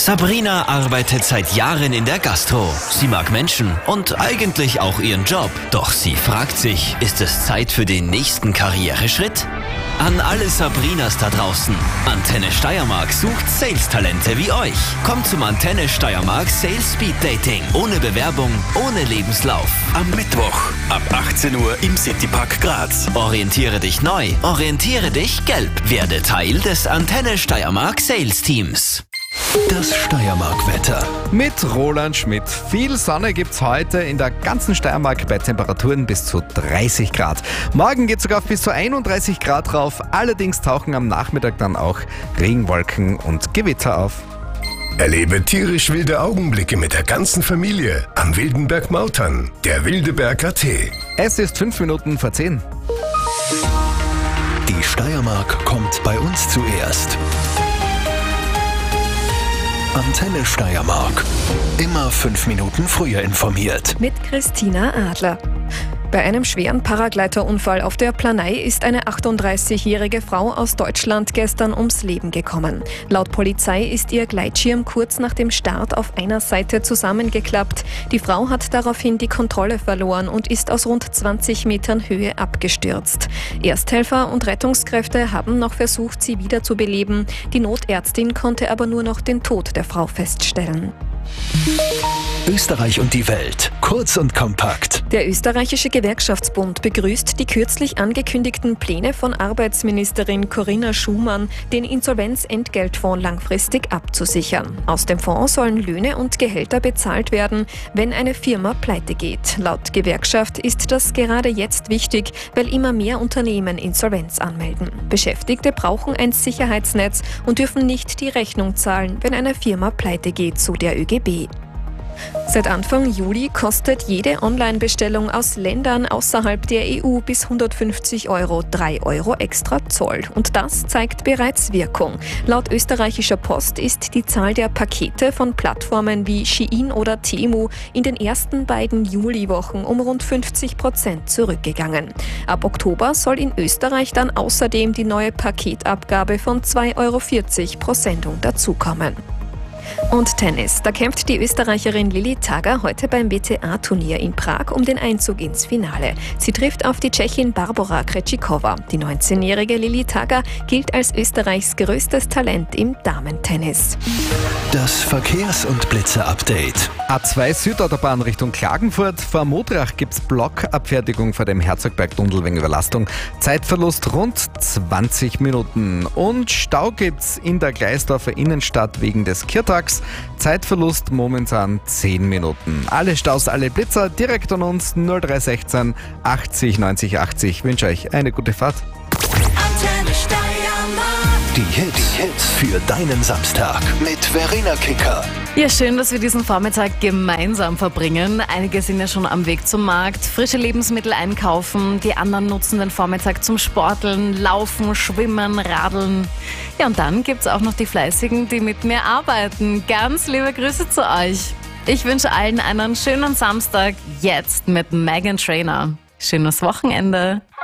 Sabrina arbeitet seit Jahren in der Gastro. Sie mag Menschen und eigentlich auch ihren Job. Doch sie fragt sich, ist es Zeit für den nächsten Karriereschritt? An alle Sabrinas da draußen. Antenne Steiermark sucht Sales-Talente wie euch. Kommt zum Antenne Steiermark Sales Speed Dating. Ohne Bewerbung, ohne Lebenslauf. Am Mittwoch ab 18 Uhr im Citypark Graz. Orientiere dich neu, orientiere dich gelb. Werde Teil des Antenne Steiermark Sales Teams. Das Steiermark-Wetter. Mit Roland Schmidt. Viel Sonne gibt's heute in der ganzen Steiermark bei Temperaturen bis zu 30 Grad. Morgen geht sogar auf bis zu 31 Grad rauf. Allerdings tauchen am Nachmittag dann auch Regenwolken und Gewitter auf. Erlebe tierisch wilde Augenblicke mit der ganzen Familie am Wildenberg Mautern, der Wildeberg AT. Es ist 5 Minuten vor 10. Die Steiermark kommt bei uns zuerst. Antenne Steiermark. Immer 5 Minuten früher informiert. Mit Christina Adler. Bei einem schweren Paragleiterunfall auf der Planei ist eine 38-jährige Frau aus Deutschland gestern ums Leben gekommen. Laut Polizei ist ihr Gleitschirm kurz nach dem Start auf einer Seite zusammengeklappt. Die Frau hat daraufhin die Kontrolle verloren und ist aus rund 20 Metern Höhe abgestürzt. Ersthelfer und Rettungskräfte haben noch versucht, sie wiederzubeleben. Die Notärztin konnte aber nur noch den Tod der Frau feststellen. Österreich und die Welt. Kurz und kompakt. Der österreichische Gewerkschaftsbund begrüßt die kürzlich angekündigten Pläne von Arbeitsministerin Corinna Schumann, den Insolvenzentgeltfonds langfristig abzusichern. Aus dem Fonds sollen Löhne und Gehälter bezahlt werden, wenn eine Firma pleite geht. Laut Gewerkschaft ist das gerade jetzt wichtig, weil immer mehr Unternehmen Insolvenz anmelden. Beschäftigte brauchen ein Sicherheitsnetz und dürfen nicht die Rechnung zahlen, wenn eine Firma pleite geht, so der ÖGB. Seit Anfang Juli kostet jede Online-Bestellung aus Ländern außerhalb der EU bis 150 € 3 € extra Zoll. Und das zeigt bereits Wirkung. Laut österreichischer Post ist die Zahl der Pakete von Plattformen wie Shein oder Temu in den ersten beiden Juliwochen um rund 50% zurückgegangen. Ab Oktober soll in Österreich dann außerdem die neue Paketabgabe von 2,40 € pro Sendung dazukommen. Und Tennis. Da kämpft die Österreicherin Lilli Tager heute beim WTA-Turnier in Prag um den Einzug ins Finale. Sie trifft auf die Tschechin Barbora Krejcikova. Die 19-jährige Lilli Tager gilt als Österreichs größtes Talent im Damentennis. Das Verkehrs- und Blitzer-Update. A2 Südautobahn Richtung Klagenfurt. Vor Modrach gibt's Blockabfertigung vor dem Herzogberg-Tunnel wegen Überlastung. Zeitverlust rund 20 Minuten. Und Stau gibt's in der Gleisdorfer Innenstadt wegen des Kirtags. Zeitverlust momentan 10 Minuten. Alle Staus, alle Blitzer direkt an uns 0316 80 90 80. Ich wünsche euch eine gute Fahrt. Die Hits für deinen Samstag mit Verena Kicker. Ja, schön, dass wir diesen Vormittag gemeinsam verbringen. Einige sind ja schon am Weg zum Markt, frische Lebensmittel einkaufen. Die anderen nutzen den Vormittag zum Sporteln, Laufen, Schwimmen, Radeln. Ja, und dann gibt's auch noch die Fleißigen, die mit mir arbeiten. Ganz liebe Grüße zu euch. Ich wünsche allen einen schönen Samstag jetzt mit Meghan Trainor. Schönes Wochenende.